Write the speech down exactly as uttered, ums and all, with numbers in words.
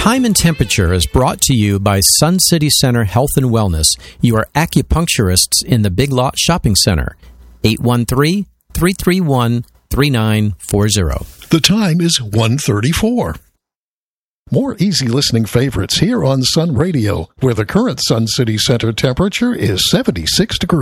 Time and Temperature is brought to you by Sun City Center Health and Wellness, your acupuncturists in the Big Lot Shopping Center. eight one three, three three one, three nine four zero. The time is one thirty-four. More easy listening favorites here on Sun Radio, where the current Sun City Center temperature is seventy-six degrees.